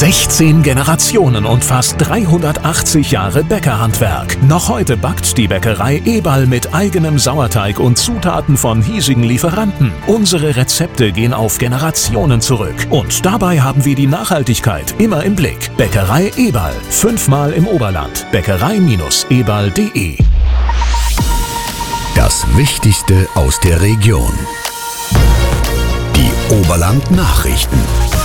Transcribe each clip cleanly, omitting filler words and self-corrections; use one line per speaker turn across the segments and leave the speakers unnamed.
16 Generationen und fast 380 Jahre Bäckerhandwerk. Noch heute backt die Bäckerei Eberl mit eigenem Sauerteig und Zutaten von hiesigen Lieferanten. Unsere Rezepte gehen auf Generationen zurück. Und dabei haben wir die Nachhaltigkeit immer im Blick. Bäckerei Eberl. 5-mal im Oberland. Bäckerei-eberl.de.
Das Wichtigste aus der Region. Die Oberland-Nachrichten.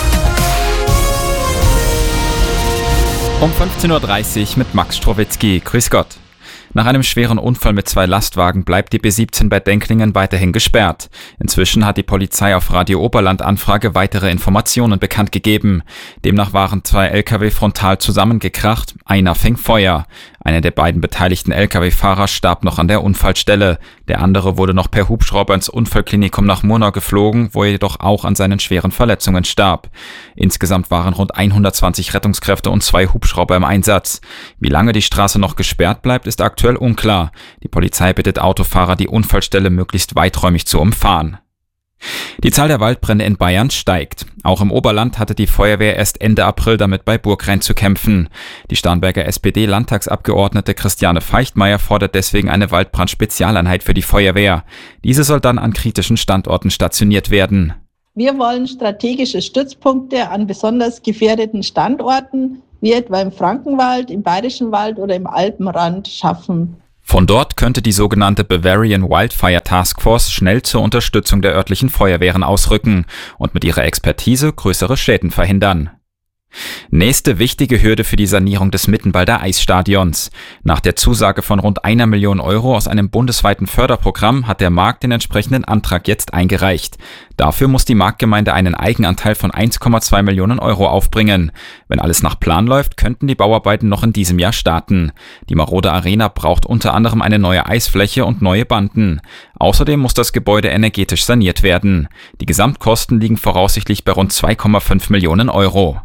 Um 15.30 Uhr mit Max Strowitzki. Grüß Gott. Nach einem schweren Unfall mit 2 Lastwagen bleibt die B17 bei Denklingen weiterhin gesperrt. Inzwischen hat die Polizei auf Radio Oberland Anfrage weitere Informationen bekannt gegeben. Demnach waren 2 Lkw frontal zusammengekracht, einer fing Feuer. Einer der beiden beteiligten Lkw-Fahrer starb noch an der Unfallstelle. Der andere wurde noch per Hubschrauber ins Unfallklinikum nach Murnau geflogen, wo er jedoch auch an seinen schweren Verletzungen starb. Insgesamt waren rund 120 Rettungskräfte und 2 Hubschrauber im Einsatz. Wie lange die Straße noch gesperrt bleibt, ist aktuell unklar. Die Polizei bittet Autofahrer, die Unfallstelle möglichst weiträumig zu umfahren. Die Zahl der Waldbrände in Bayern steigt. Auch im Oberland hatte die Feuerwehr erst Ende April damit bei Burgrenn zu kämpfen. Die Starnberger SPD-Landtagsabgeordnete Christiane Feichtmeier fordert deswegen eine Waldbrand-Spezialeinheit für die Feuerwehr. Diese soll dann an kritischen Standorten stationiert werden.
Wir wollen strategische Stützpunkte an besonders gefährdeten Standorten, wie etwa im Frankenwald, im Bayerischen Wald oder im Alpenrand, schaffen.
Von dort könnte die sogenannte Bavarian Wildfire Task Force schnell zur Unterstützung der örtlichen Feuerwehren ausrücken und mit ihrer Expertise größere Schäden verhindern. Nächste wichtige Hürde für die Sanierung des Mittenwalder Eisstadions. Nach der Zusage von rund 1 Million Euro aus einem bundesweiten Förderprogramm hat der Markt den entsprechenden Antrag jetzt eingereicht. Dafür muss die Marktgemeinde einen Eigenanteil von 1,2 Millionen Euro aufbringen. Wenn alles nach Plan läuft, könnten die Bauarbeiten noch in diesem Jahr starten. Die marode Arena braucht unter anderem eine neue Eisfläche und neue Banden. Außerdem muss das Gebäude energetisch saniert werden. Die Gesamtkosten liegen voraussichtlich bei rund 2,5 Millionen Euro.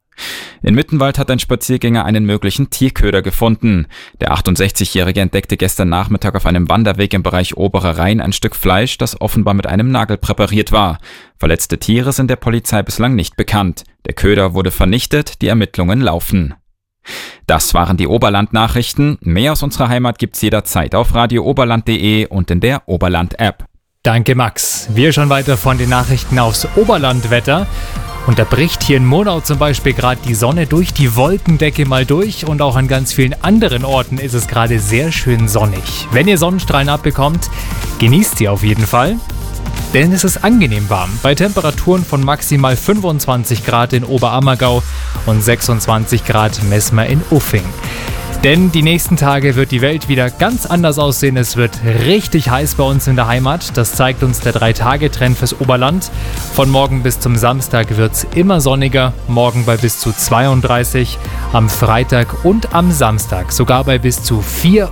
In Mittenwald hat ein Spaziergänger einen möglichen Tierköder gefunden. Der 68-Jährige entdeckte gestern Nachmittag auf einem Wanderweg im Bereich Oberer Rhein ein Stück Fleisch, das offenbar mit einem Nagel präpariert war. Verletzte Tiere sind der Polizei bislang nicht bekannt. Der Köder wurde vernichtet, die Ermittlungen laufen. Das waren die Oberland-Nachrichten. Mehr aus unserer Heimat gibt's jederzeit auf radiooberland.de und in der Oberland-App.
Danke Max. Wir schauen weiter von den Nachrichten aufs Oberlandwetter. Und da bricht hier in Murnau zum Beispiel gerade die Sonne durch die Wolkendecke mal durch und auch an ganz vielen anderen Orten ist es gerade sehr schön sonnig. Wenn ihr Sonnenstrahlen abbekommt, genießt sie auf jeden Fall, denn es ist angenehm warm. Bei Temperaturen von maximal 25 Grad in Oberammergau und 26 Grad messen wir in Uffing. Denn die nächsten Tage wird die Welt wieder ganz anders aussehen. Es wird richtig heiß bei uns in der Heimat. Das zeigt uns der 3-Tage-Trend fürs Oberland. Von morgen bis zum Samstag wird es immer sonniger. Morgen bei bis zu 32, am Freitag und am Samstag sogar bei bis zu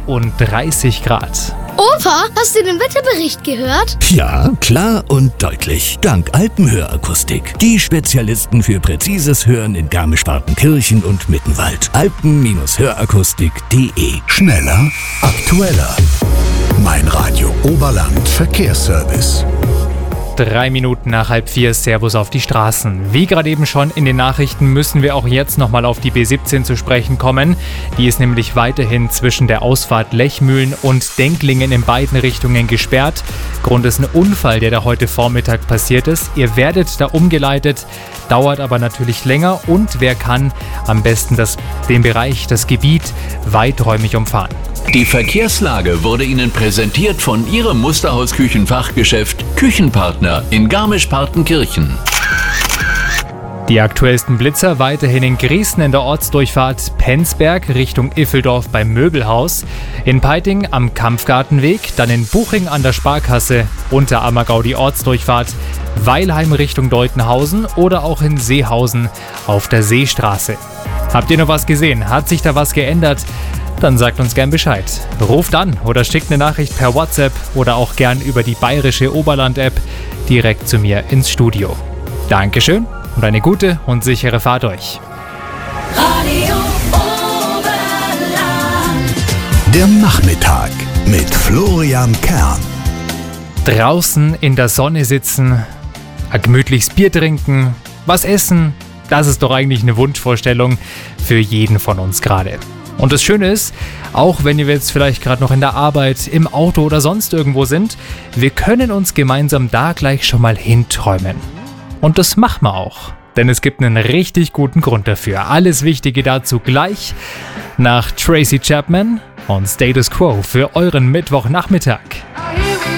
34 Grad.
Opa, hast du den Wetterbericht gehört?
Ja, klar und deutlich. Dank Alpenhörakustik. Die Spezialisten für präzises Hören in Garmisch-Partenkirchen und Mittenwald. Alpen-Hörakustik.de. Schneller, aktueller. Mein Radio Oberland Verkehrsservice.
3 Minuten nach 3:30, Servus auf die Straßen. Wie gerade eben schon in den Nachrichten müssen wir auch jetzt nochmal auf die B17 zu sprechen kommen. Die ist nämlich weiterhin zwischen der Ausfahrt Lechmühlen und Denklingen in beiden Richtungen gesperrt. Grund ist ein Unfall, der da heute Vormittag passiert ist. Ihr werdet da umgeleitet, dauert aber natürlich länger und wer kann, am besten das Gebiet weiträumig umfahren.
Die Verkehrslage wurde Ihnen präsentiert von Ihrem Musterhaus-Küchenfachgeschäft Küchenpartner in Garmisch-Partenkirchen.
Die aktuellsten Blitzer weiterhin in Griesen in der Ortsdurchfahrt Penzberg Richtung Iffeldorf beim Möbelhaus, in Peiting am Kampfgartenweg, dann in Buching an der Sparkasse, Unterammergau die Ortsdurchfahrt, Weilheim Richtung Deutenhausen oder auch in Seehausen auf der Seestraße. Habt ihr noch was gesehen? Hat sich da was geändert? Dann sagt uns gern Bescheid. Ruft an oder schickt eine Nachricht per WhatsApp oder auch gern über die bayerische Oberland-App direkt zu mir ins Studio. Dankeschön und eine gute und sichere Fahrt euch.
Radio Oberland.
Der Nachmittag mit Florian Kern.
Draußen in der Sonne sitzen, ein gemütliches Bier trinken, was essen, Das ist doch eigentlich eine Wunschvorstellung für jeden von uns gerade. Und das Schöne ist, auch wenn wir jetzt vielleicht gerade noch in der Arbeit, im Auto oder sonst irgendwo sind, wir können uns gemeinsam da gleich schon mal hinträumen. Und das machen wir auch. Denn es gibt einen richtig guten Grund dafür. Alles Wichtige dazu gleich nach Tracy Chapman und Status Quo für euren Mittwochnachmittag.